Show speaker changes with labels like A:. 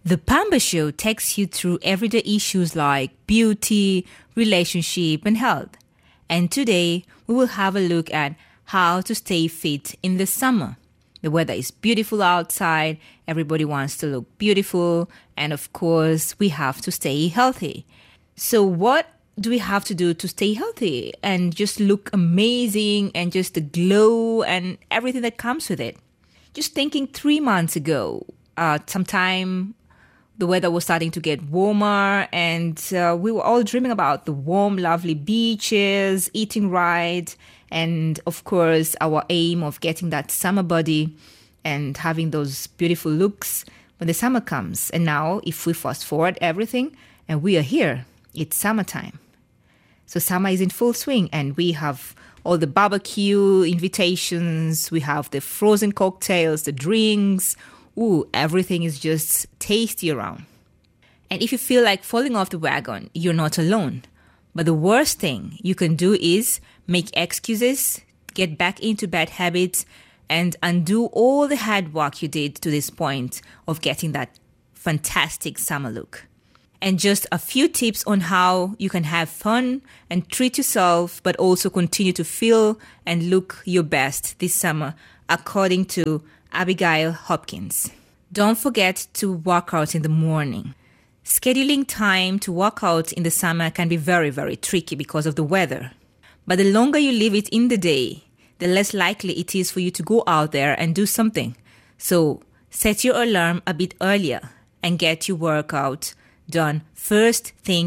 A: The Pamba Show takes you through everyday issues like beauty, relationship, and health. And today, we will have a look at how to stay fit in the summer. The weather is beautiful outside, everybody wants to look beautiful, and of course, we have to stay healthy. So what do we have to do to stay healthy and just look amazing and just the glow and everything that comes with it? Just thinking 3 months ago, sometime the weather was starting to get warmer and we were all dreaming about the warm, lovely beaches, eating right, and of course our aim of getting that summer body and having those beautiful looks when the summer comes. And now if we fast forward everything and we are here, it's summertime. So summer is in full swing and we have all the barbecue invitations, we have the frozen cocktails, the drinks. Ooh, everything is just tasty around. And if you feel like falling off the wagon, you're not alone. But the worst thing you can do is make excuses, get back into bad habits, and undo all the hard work you did to this point of getting that fantastic summer look. And just a few tips on how you can have fun and treat yourself, but also continue to feel and look your best this summer, according to Abigail Hopkins. Don't forget to work out in the morning. Scheduling time to work out in the summer can be very, very tricky because of the weather. But the longer you leave it in the day, the less likely it is for you to go out there and do something. So set your alarm a bit earlier and get your workout done first thing